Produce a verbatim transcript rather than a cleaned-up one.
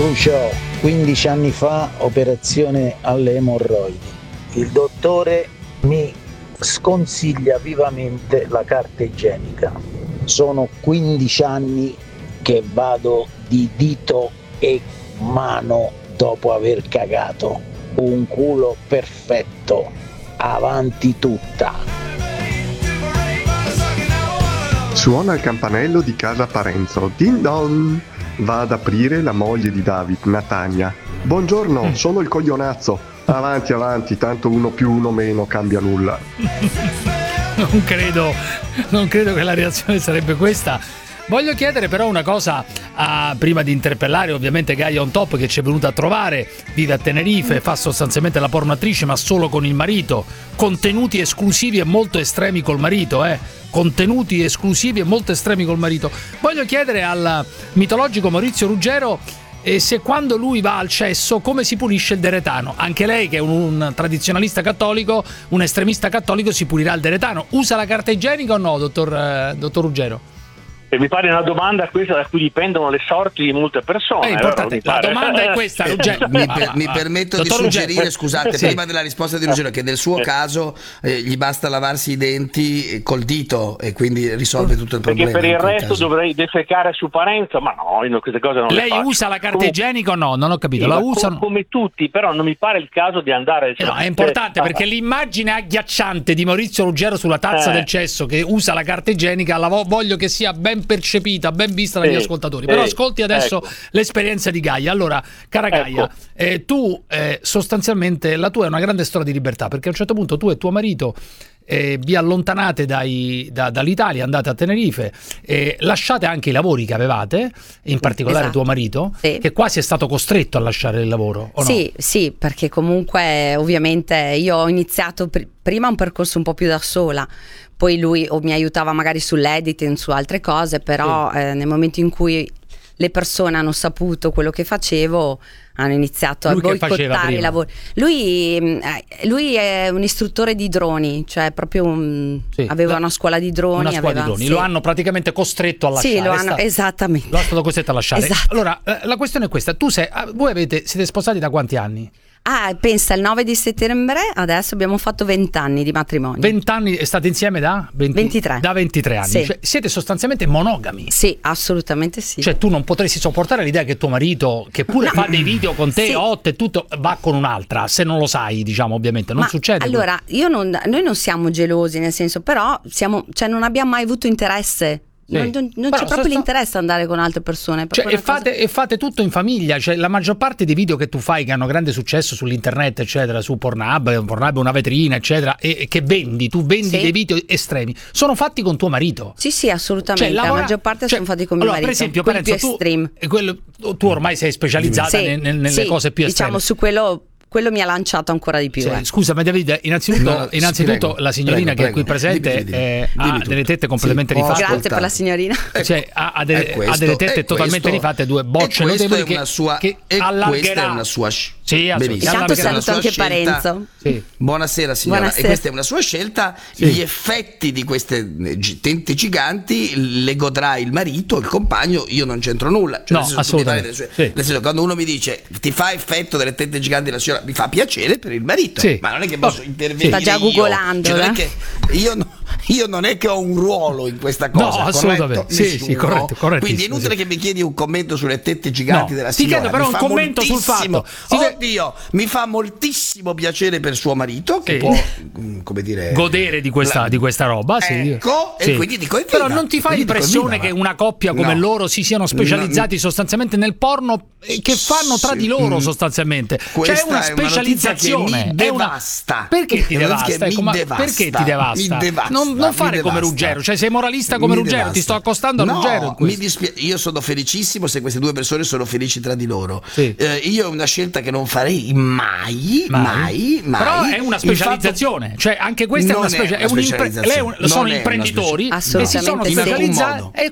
Lucio, quindici anni fa operazione alle emorroidi. Il dottore mi sconsiglia vivamente la carta igienica. Sono quindici anni che vado di dito e mano dopo aver cagato. Un culo perfetto, avanti tutta. Suona il campanello di casa Parenzo. Din don! Va ad aprire la moglie di David, Natania. Buongiorno, sono il coglionazzo. Avanti, avanti, tanto uno più uno meno cambia nulla. Non credo, non credo che la reazione sarebbe questa. Voglio chiedere però una cosa a, prima di interpellare ovviamente Gaia On Top, che ci è venuta a trovare, vive a Tenerife, fa sostanzialmente la pornoattrice ma solo con il marito, contenuti esclusivi e molto estremi col marito, eh contenuti esclusivi e molto estremi col marito. Voglio chiedere al mitologico Maurizio Ruggero e se quando lui va al cesso come si pulisce il deretano. Anche lei, che è un, un tradizionalista cattolico, un estremista cattolico, si pulirà il deretano. Usa la carta igienica o no, dottor, eh, dottor Ruggero? E mi pare una domanda questa da cui dipendono le sorti di molte persone. È importante. La domanda è questa, Ruggero. Mi, per, mi permetto Dottor di suggerire, Ruggero. scusate, Sì. prima della risposta di Ruggero, che nel suo caso eh, gli basta lavarsi i denti col dito e quindi risolve tutto il problema. Perché per il in quel resto caso. dovrei defecare su Parenzo, ma no, io queste cose non Lei le faccio. usa la carta Comunque, igienica o no? Non ho capito. sì, La ma usa o com- no? come tutti, però non mi pare il caso di andare. Eh no, è importante perché l'immagine agghiacciante di Maurizio Ruggero sulla tazza Eh. del cesso che usa la carta igienica la vo- voglio che sia ben percepita, ben vista dagli Sì, ascoltatori. Però sì, ascolti adesso ecco. l'esperienza di Gaia. Allora, cara Gaia, Ecco. eh, tu eh, sostanzialmente la tua è una grande storia di libertà, perché a un certo punto tu e tuo marito eh, vi allontanate dai, da, dall'Italia, andate a Tenerife, eh, lasciate anche i lavori che avevate, in particolare esatto. tuo marito, Sì. che quasi è stato costretto a lasciare il lavoro, o no? Sì, sì, perché comunque ovviamente io ho iniziato pr- prima un percorso un po' più da sola, poi lui o mi aiutava magari sull'editing, su altre cose, però eh, nel momento in cui le persone hanno saputo quello che facevo, hanno iniziato Lui a che faceva boicottare prima? i lavori. Lui, eh, lui è un istruttore di droni, cioè proprio un, Sì. aveva La- una scuola di droni. Una scuola aveva, di droni, sì. lo hanno praticamente costretto a lasciare. Sì, lo È hanno, sta- esattamente. Lo è stato costretto a lasciare. Esatto. Allora, eh, la questione è questa: tu sei, ah, voi avete, siete sposati da quanti anni? Ah, pensa, il nove di settembre adesso abbiamo fatto venti anni di matrimonio. venti anni e state insieme da? venti ventitré. Da ventitré anni. Sì. Cioè, siete sostanzialmente monogami. Sì, assolutamente sì. Cioè, tu non potresti sopportare l'idea che tuo marito, che pure No. fa dei video con te, Sì. hot e tutto, va con un'altra. Se non lo sai, diciamo, ovviamente, non Ma succede. allora, io non, noi non siamo gelosi, nel senso, però siamo, cioè non abbiamo mai avuto interesse. Sì. Non, non- non Però c'è proprio sta- l'interesse ad andare con altre persone. è Cioè, proprio e, una cosa- fate, e fate tutto in famiglia, cioè la maggior parte dei video che tu fai che hanno grande successo sull'internet, eccetera, su Pornhub, Pornhub è una vetrina, eccetera, e, e che vendi, tu vendi Sì. dei video estremi, sono fatti con tuo marito. Sì, sì, assolutamente. Cioè, lavora- la maggior parte cioè, sono fatti con mio allora, marito. per esempio, quelli più Parenzo, tu, extreme. e quello- tu ormai sei specializzata Sì, ne- ne- nelle sì, cose più estreme. diciamo su quello, quello mi ha lanciato ancora di più. Cioè, eh. scusa, ma Davide, innanzitutto, No, no, innanzitutto prego, la signorina prego, che è qui prego. presente Dimmi, dimmi. eh, ha Dimmi delle tutto. tette completamente Sì, ho rifatte. Grazie per la signorina. Cioè, ha, ha delle, È questo, ha delle tette è totalmente questo, rifatte, due bocce e questo notevoli è che, una sua, che e allargherà. questa è una sua sc- Sì, assolutamente. benissimo. Intanto Questa è una saluto sua anche scelta. Parenzo. Sì. Buonasera signora. Buonasera. E questa è una sua scelta. Sì. Gli effetti di queste eh, gi- tette giganti le godrà il marito, il compagno. Io non c'entro nulla. Cioè, No, nel senso, assolutamente. tutti fanno le sue- Sì. nel senso, quando uno mi dice ti fa effetto delle tette giganti della signora, mi fa piacere per il marito. Sì. Ma non è che posso Oh, intervenire. Sta già io. googolando, Cioè, non è eh? che io, no- io non è che ho un ruolo in questa cosa. No, corretto? assolutamente. Sì, Nessuno. sì, corretto, correttissimo, Quindi è inutile sì. che mi chiedi un commento sulle tette giganti No, della ti signora. chiedo però Mi un fa commento sul moltissimo- fatto. Ti- Oddio, mi fa moltissimo piacere per suo marito che Sì. può, mm, come dire, godere di questa, la- di questa roba, sì. Ecco, e Sì. quindi dico evviva. Però non ti fa Quindi dico l'impressione evviva, che ma- una coppia come No. loro si siano specializzati No. sostanzialmente nel porno e che fanno tra Sì. di loro Mm. sostanzialmente? Questa C'è una è una notizia specializzazione, che mi è una- devasta. Perché ti È una devasta? notizia che Ecco, mi ma devasta. perché ti devasta? Mi devasta, non, non mi fare come devasta. Ruggero, cioè sei moralista come Mi Ruggero, devasta. ti sto accostando a no, Ruggero in mi questo. dispia- io sono felicissimo se queste due persone sono felici tra di loro. Sì. Eh, io è una scelta che non farei mai, mai, mai. Però è una Il specializzazione, fatto- cioè anche questa è Non una, è specia- una è un impre- specializzazione. lei è un- Non sono è una imprenditori specializzazione. e si sono Assolutamente sì. specializzati In alcun e